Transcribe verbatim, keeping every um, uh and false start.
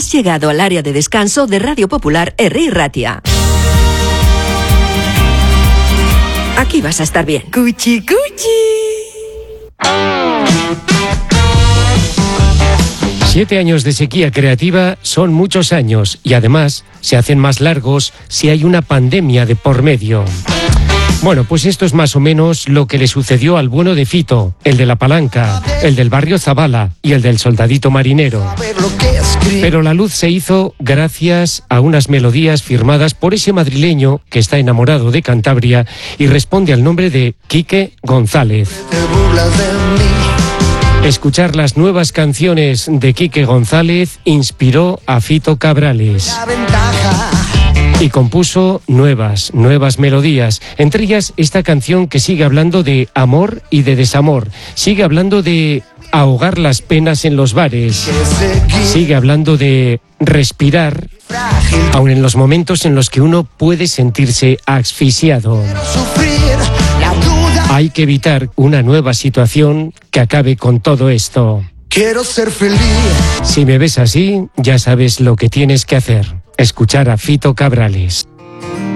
Has llegado al área de descanso de Radio Popular Herri Ratia. Aquí vas a estar bien. Cuchi, cuchi. Siete años de sequía creativa son muchos años y además se hacen más largos si hay una pandemia de por medio. Bueno, pues esto es más o menos lo que le sucedió al bueno de Fito, el de La Palanca, el del barrio Zabala y el del soldadito marinero. Pero la luz se hizo gracias a unas melodías firmadas por ese madrileño que está enamorado de Cantabria y responde al nombre de Quique González. Escuchar las nuevas canciones de Quique González inspiró a Fito Cabrales y compuso nuevas, nuevas melodías, entre ellas esta canción que sigue hablando de amor y de desamor, sigue hablando de ahogar las penas en los bares, sigue hablando de respirar, aun en los momentos en los que uno puede sentirse asfixiado. Hay que evitar una nueva situación que acabe con todo esto. Quiero ser feliz. Si me ves así, ya sabes lo que tienes que hacer. Escuchar a Fito Cabrales.